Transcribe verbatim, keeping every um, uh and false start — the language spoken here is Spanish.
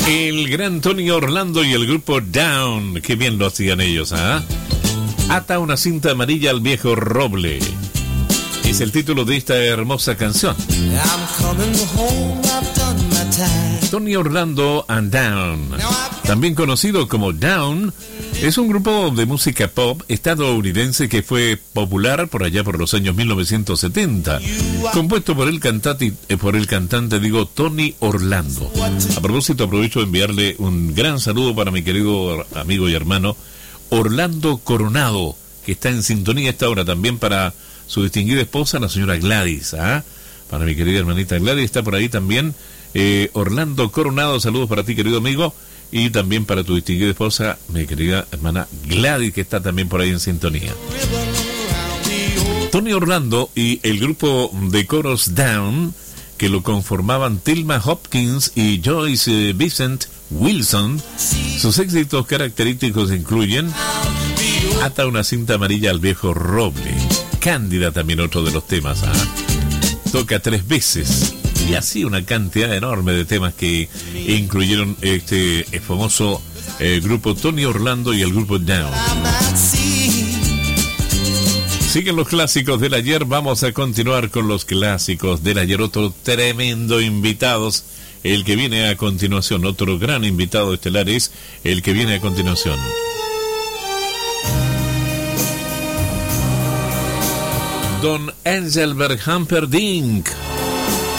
El gran Tony Orlando y el grupo Down. Qué bien lo hacían ellos, ¿ah? ¿eh? Ata una cinta amarilla al viejo roble. Es el título de esta hermosa canción. Tony Orlando and Down, también conocido como Down, es un grupo de música pop estadounidense que fue popular por allá por los años mil novecientos setenta, compuesto por el cantante, por el cantante digo, Tony Orlando. A propósito, aprovecho de enviarle un gran saludo para mi querido amigo y hermano Orlando Coronado, que está en sintonía a esta hora, también para su distinguida esposa, la señora Gladys, ¿ah? Para mi querida hermanita Gladys, está por ahí también eh, Orlando Coronado, saludos para ti, querido amigo, y también para tu distinguida esposa, mi querida hermana Gladys, que está también por ahí en sintonía. Tony Orlando y el grupo de coros Down, que lo conformaban Thelma Hopkins y Joyce Vincent Wilson, sus éxitos característicos incluyen Ata una cinta amarilla al viejo roble, Cándida también otro de los temas, ¿ah? Toca tres veces, y así una cantidad enorme de temas que incluyeron este famoso eh, grupo Tony Orlando y el grupo Down. Siguen los clásicos del ayer, vamos a continuar con los clásicos del ayer. Otro tremendo invitado, el que viene a continuación, otro gran invitado estelar es el que viene a continuación. Don Engelbert Humperdinck.